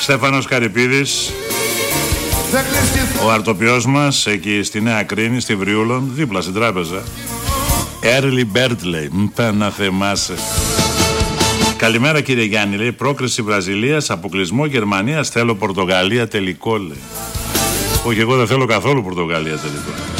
Στέφανος Καρυπίδης, ο αρτοποιός μας εκεί στη Νέα Κρίνη, στη Βριούλων, δίπλα στην τράπεζα. Early bird λέει, να θεμάσαι. Καλημέρα κύριε Γιάννη, λέει, πρόκριση Βραζιλίας, αποκλεισμό Γερμανίας, θέλω Πορτογαλία τελικό, λέει. Όχι, εγώ δεν θέλω καθόλου Πορτογαλία τελικό.